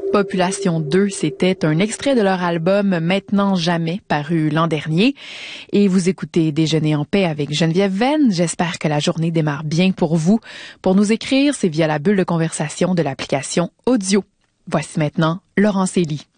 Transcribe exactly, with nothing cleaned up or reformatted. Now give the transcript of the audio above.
Population deux, c'était un extrait de leur album Maintenant Jamais, paru l'an dernier. Et vous écoutez Déjeuner en paix avec Geneviève Venn. J'espère que la journée démarre bien pour vous. Pour nous écrire, c'est via la bulle de conversation de l'application Audio. Voici maintenant Laurent Célie.